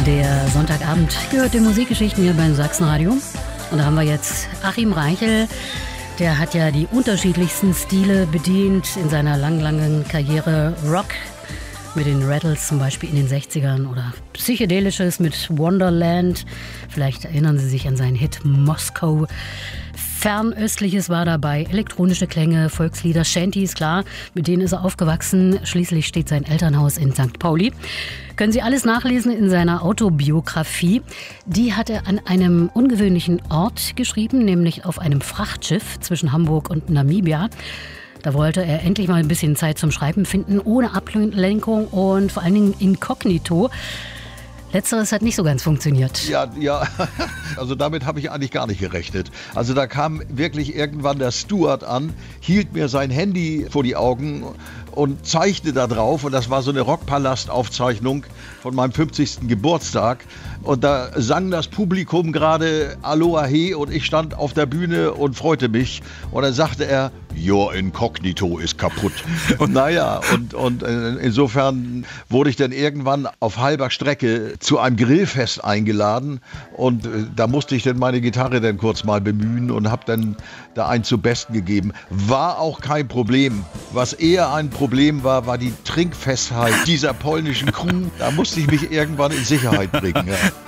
Der Sonntagabend gehört den Musikgeschichten hier beim Sachsenradio. Und da haben wir jetzt Achim Reichel. Der hat ja die unterschiedlichsten Stile bedient in seiner langen Karriere. Rock mit den Rattles zum Beispiel in den 60ern oder Psychedelisches mit Wonderland. Vielleicht erinnern Sie sich an seinen Hit Moskau. Fernöstliches war dabei, elektronische Klänge, Volkslieder, Shanties, klar, mit denen ist er aufgewachsen. Schließlich steht sein Elternhaus in St. Pauli. Können Sie alles nachlesen in seiner Autobiografie. Die hat er an einem ungewöhnlichen Ort geschrieben, nämlich auf einem Frachtschiff zwischen Hamburg und Namibia. Da wollte er endlich mal ein bisschen Zeit zum Schreiben finden, ohne Ablenkung und vor allen Dingen inkognito. Letzteres hat nicht so ganz funktioniert. Ja, also damit habe ich eigentlich gar nicht gerechnet. Also da kam wirklich irgendwann der Steward an, hielt mir sein Handy vor die Augen und zeigte da drauf. Und das war so eine Rockpalast-Aufzeichnung von meinem 50. Geburtstag. Und da sang das Publikum gerade Aloha He und ich stand auf der Bühne und freute mich. Und dann sagte er, your incognito ist kaputt. Und naja, und insofern wurde ich dann irgendwann auf halber Strecke zu einem Grillfest eingeladen. Und da musste ich dann meine Gitarre dann kurz mal bemühen und habe dann da einen zu Besten gegeben. War auch kein Problem. Was eher ein Problem war die Trinkfestheit dieser polnischen Crew. Da musste ich mich irgendwann in Sicherheit bringen. Ja.